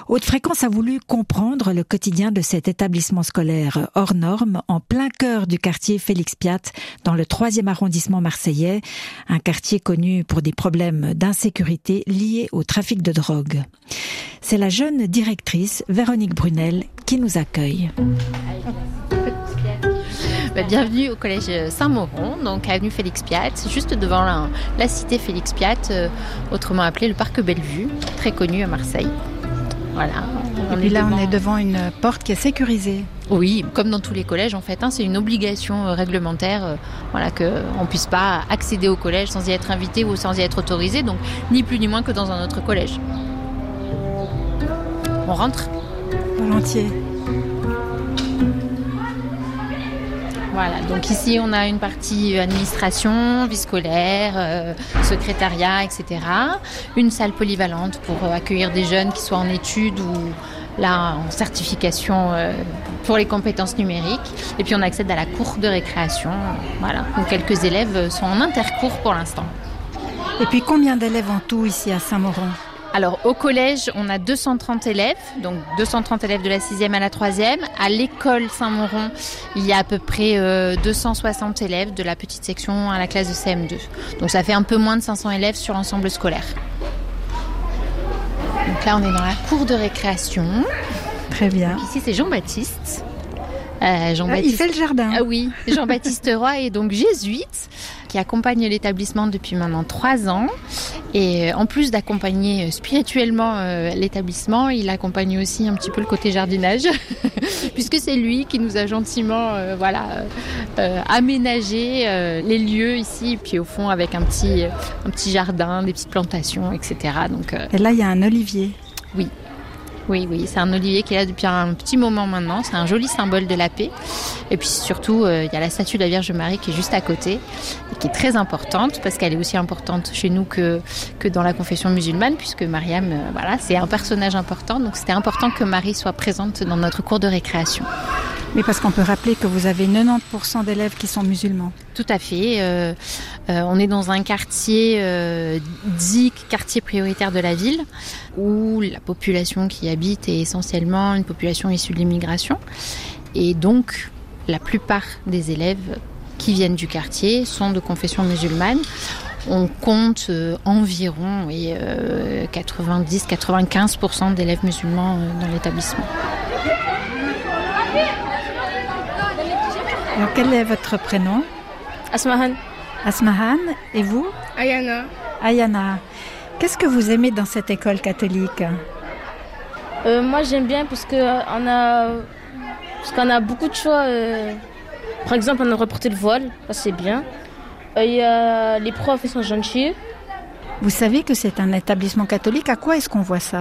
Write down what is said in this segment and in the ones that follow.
Haute Fréquence a voulu comprendre le quotidien de cet établissement scolaire hors norme en plein cœur du quartier Félix Piat dans le 3e arrondissement marseillais, un quartier connu pour des problèmes d'insécurité liés au trafic de drogue. C'est la jeune directrice Véronique Brunel qui nous accueille. Bienvenue au collège Saint-Mauron, donc avenue Félix Piat, juste devant la cité Félix Piat, autrement appelé le parc Bellevue, très connu à Marseille. Voilà. Et puis là, on est devant une porte qui est sécurisée. Oui, comme dans tous les collèges en fait, c'est une obligation réglementaire, qu'on ne puisse pas accéder au collège sans y être invité ou sans y être autorisé, donc ni plus ni moins que dans un autre collège. On rentre ? Volontiers. Voilà, donc ici on a une partie administration, vie scolaire, secrétariat, etc. Une salle polyvalente pour accueillir des jeunes qui soient en études ou là en certification pour les compétences numériques. Et puis on accède à la cour de récréation, voilà, où quelques élèves sont en intercours pour l'instant. Et puis combien d'élèves en tout ici à Saint-Mauron ? Alors au collège, on a 230 élèves, donc 230 élèves de la 6e à la 3e. À l'école Saint-Mauron, il y a à peu près 260 élèves de la petite section à la classe de CM2. Donc ça fait un peu moins de 500 élèves sur l'ensemble scolaire. Donc là, on est dans la cour de récréation. Très bien. Donc ici, c'est Jean-Baptiste. Il fait le jardin. Ah oui, Jean-Baptiste Roy est donc jésuite qui accompagne l'établissement depuis maintenant 3 ans. Et en plus d'accompagner spirituellement l'établissement, il accompagne aussi un petit peu le côté jardinage, puisque c'est lui qui nous a gentiment aménagé les lieux ici, et puis au fond avec un petit jardin, des petites plantations, etc. Donc, Et là, il y a un olivier. Oui. Oui, c'est un olivier qui est là depuis un petit moment maintenant. C'est un joli symbole de la paix. Et puis surtout, il y a la statue de la Vierge Marie qui est juste à côté, et qui est très importante, parce qu'elle est aussi importante chez nous que dans la confession musulmane, puisque Mariam, c'est un personnage important. Donc c'était important que Marie soit présente dans notre cour de récréation. Mais parce qu'on peut rappeler que vous avez 90% d'élèves qui sont musulmans. Tout à fait. On est dans un quartier dit quartier prioritaire de la ville, où la population qui habite est essentiellement une population issue de l'immigration. Et donc, la plupart des élèves qui viennent du quartier sont de confession musulmane. On compte environ 90-95% d'élèves musulmans dans l'établissement. Alors, quel est votre prénom ? Asmahan. Asmahan. Et vous ? Ayana. Ayana. Qu'est-ce que vous aimez dans cette école catholique ? Moi, j'aime bien parce qu'on a beaucoup de choix. Par exemple, on a reporté le voile, ça c'est bien. Les profs, ils sont gentils. Vous savez que c'est un établissement catholique. À quoi est-ce qu'on voit ça ?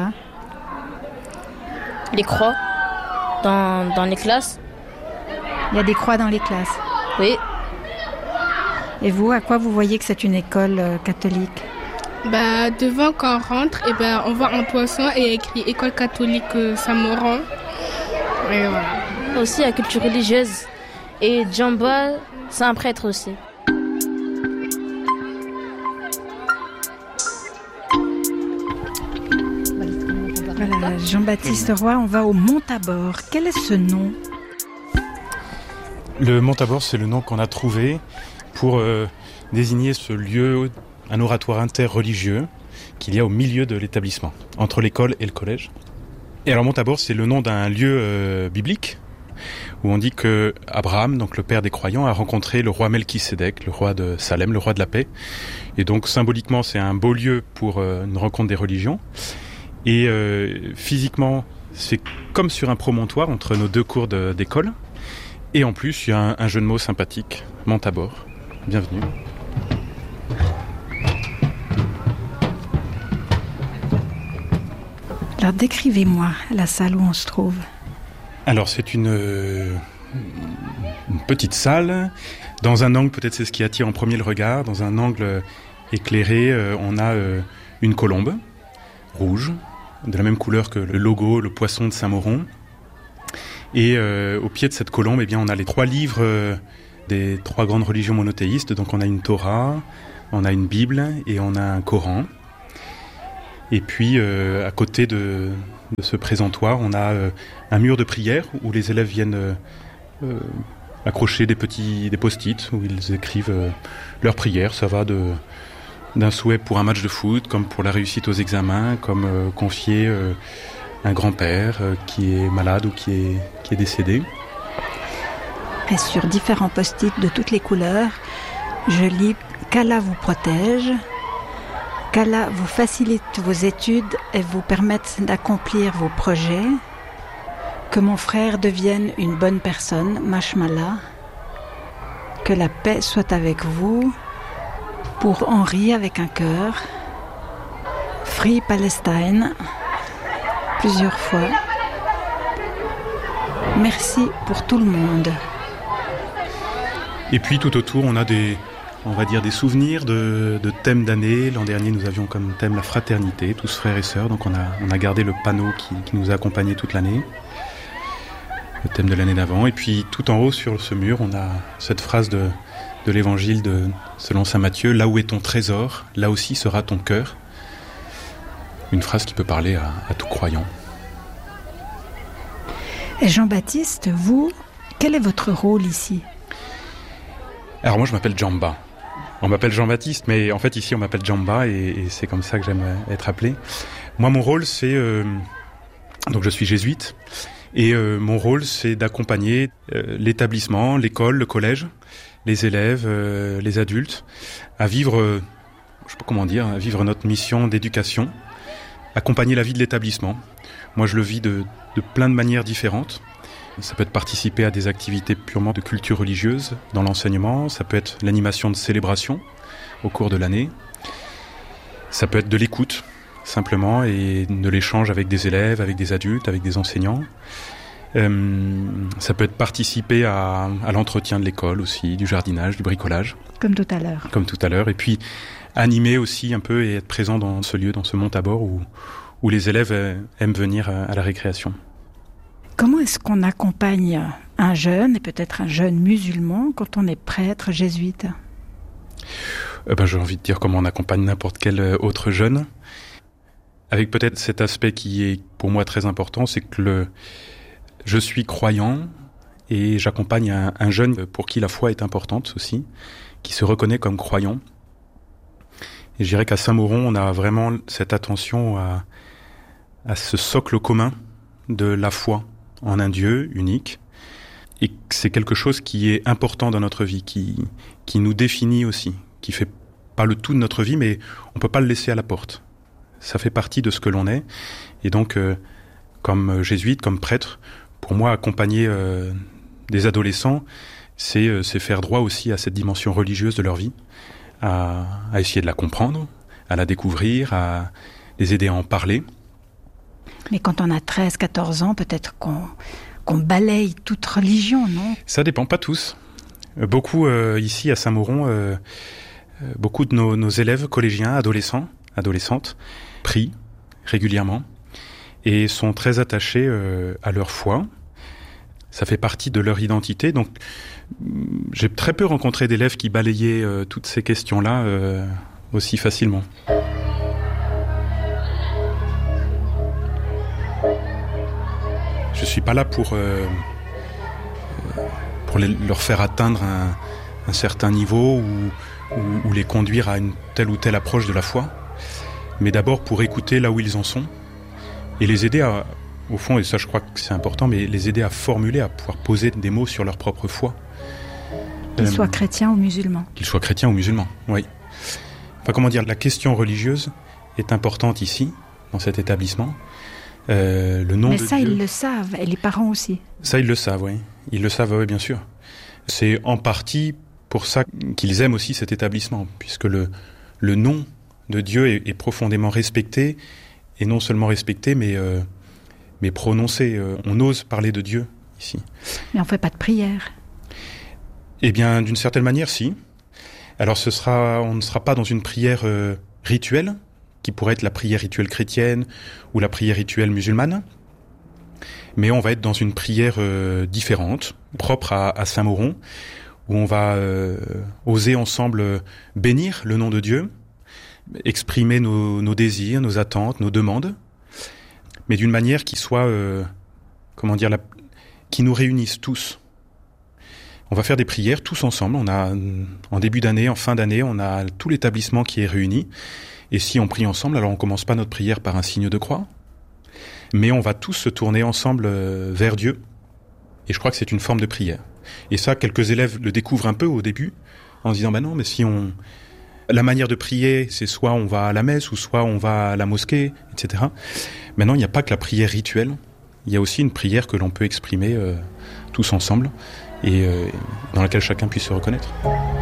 Les croix dans les classes. Il y a des croix dans les classes. Oui. Et vous, à quoi vous voyez que c'est une école catholique ? Devant, quand on rentre, on voit un poisson et écrit École catholique Saint-Mauron. Et voilà. Aussi la culture religieuse. Et Djamba, c'est un prêtre aussi. Voilà, Jean-Baptiste Roy, on va au Mont-Tabor. Quel est ce nom ? Le Mont-Tabor, c'est le nom qu'on a trouvé pour désigner ce lieu, un oratoire interreligieux qu'il y a au milieu de l'établissement, entre l'école et le collège. Et alors Mont-Tabor, c'est le nom d'un lieu biblique où on dit que Abraham, donc le père des croyants, a rencontré le roi Melchisédek, le roi de Salem, le roi de la paix. Et donc symboliquement, c'est un beau lieu pour une rencontre des religions. Et physiquement, c'est comme sur un promontoire entre nos deux cours d'école. Et en plus, il y a un jeu de mots sympathique, Mont-Tabor. Bienvenue. Alors décrivez-moi la salle où on se trouve. Alors c'est une petite salle. Dans un angle, peut-être c'est ce qui attire en premier le regard, dans un angle éclairé, on a une colombe rouge, de la même couleur que le logo, le poisson de Saint-Mauron. Et au pied de cette colombe, on a les 3 livres des 3 grandes religions monothéistes. Donc on a une Torah, on a une Bible et on a un Coran. Et puis, à côté de ce présentoir, on a un mur de prière où les élèves viennent accrocher des post-it où ils écrivent leurs prières. Ça va d'un souhait pour un match de foot, comme pour la réussite aux examens, comme confier un grand-père qui est malade ou qui est décédé. Et sur différents post-it de toutes les couleurs, je lis « Qu'Allah vous protège », « Qu'Allah vous facilite vos études et vous permette d'accomplir vos projets », « Que mon frère devienne une bonne personne, Mashmallah », « Que la paix soit avec vous », pour Henri avec un cœur, « Free Palestine », plusieurs fois. Merci pour tout le monde. Et puis tout autour, on a des souvenirs de thèmes d'année. L'an dernier, nous avions comme thème la fraternité, tous frères et sœurs. Donc on a gardé le panneau qui nous a accompagnés toute l'année, le thème de l'année d'avant. Et puis tout en haut sur ce mur, on a cette phrase de l'évangile selon saint Matthieu, « Là où est ton trésor, là aussi sera ton cœur ». Une phrase qui peut parler à tout croyant. Et Jean-Baptiste, vous, quel est votre rôle ici ? Alors moi je m'appelle Djamba. On m'appelle Jean-Baptiste, mais en fait ici on m'appelle Djamba et c'est comme ça que j'aime être appelé. Moi mon rôle c'est... donc je suis jésuite et mon rôle c'est d'accompagner l'établissement, l'école, le collège, les élèves, les adultes à vivre, je sais pas comment dire, à vivre notre mission d'éducation, accompagner la vie de l'établissement. Moi je le vis de plein de manières différentes. Ça peut être participer à des activités purement de culture religieuse dans l'enseignement, ça peut être l'animation de célébrations au cours de l'année, ça peut être de l'écoute simplement et de l'échange avec des élèves, avec des adultes, avec des enseignants. Ça peut être participer à l'entretien de l'école aussi, du jardinage, du bricolage. Comme tout à l'heure. Comme tout à l'heure. Et puis animer aussi un peu et être présent dans ce lieu, dans ce Montabor où les élèves aiment venir à la récréation. Comment est-ce qu'on accompagne un jeune, et peut-être un jeune musulman, quand on est prêtre jésuite ? J'ai envie de dire comment on accompagne n'importe quel autre jeune. Avec peut-être cet aspect qui est pour moi très important, c'est que je suis croyant et j'accompagne un jeune pour qui la foi est importante aussi, qui se reconnaît comme croyant. Et je dirais qu'à Saint-Mauron, on a vraiment cette attention à ce socle commun de la foi en un Dieu unique, et c'est quelque chose qui est important dans notre vie, qui nous définit aussi, qui fait pas le tout de notre vie, mais on peut pas le laisser à la porte. Ça fait partie de ce que l'on est, et donc comme jésuite, comme prêtre, pour moi accompagner des adolescents, c'est faire droit aussi à cette dimension religieuse de leur vie, à essayer de la comprendre, à la découvrir, à les aider à en parler. Mais quand on a 13-14 ans, peut-être qu'on balaye toute religion, non ? Ça dépend, pas tous. Beaucoup ici à Saint-Mauron, beaucoup de nos élèves collégiens, adolescents, adolescentes, prient régulièrement et sont très attachés à leur foi. Ça fait partie de leur identité. Donc, j'ai très peu rencontré d'élèves qui balayaient toutes ces questions-là aussi facilement. Je suis pas là pour leur faire atteindre un certain niveau ou les conduire à une telle ou telle approche de la foi, mais d'abord pour écouter là où ils en sont et les aider au fond, et ça je crois que c'est important, mais les aider à formuler, à pouvoir poser des mots sur leur propre foi. Qu'ils soient chrétiens ou musulmans. Qu'ils soient chrétiens ou musulmans, oui. Enfin, comment dire, la question religieuse est importante ici, dans cet établissement. Le nom mais de ça, Dieu, ils le savent, et les parents aussi. Ça, ils le savent, oui. Ils le savent, oui, bien sûr. C'est en partie pour ça qu'ils aiment aussi cet établissement, puisque le nom de Dieu est profondément respecté, et non seulement respecté, mais prononcé. On ose parler de Dieu ici. Mais on ne fait pas de prière. Eh bien, d'une certaine manière, si. Alors, on ne sera pas dans une prière rituelle, qui pourrait être la prière rituelle chrétienne ou la prière rituelle musulmane, mais on va être dans une prière différente, propre à Saint-Mauron, où on va oser ensemble bénir le nom de Dieu, exprimer nos désirs, nos attentes, nos demandes, mais d'une manière qui soit, qui nous réunisse tous. On va faire des prières tous ensemble. On a, en début d'année, en fin d'année, on a tout l'établissement qui est réuni. Et si on prie ensemble, alors on commence pas notre prière par un signe de croix, mais on va tous se tourner ensemble vers Dieu. Et je crois que c'est une forme de prière. Et ça, quelques élèves le découvrent un peu au début, en se disant, non, mais la manière de prier, c'est soit on va à la messe, ou soit on va à la mosquée, etc. Maintenant, il n'y a pas que la prière rituelle. Il y a aussi une prière que l'on peut exprimer tous ensemble, et dans laquelle chacun puisse se reconnaître.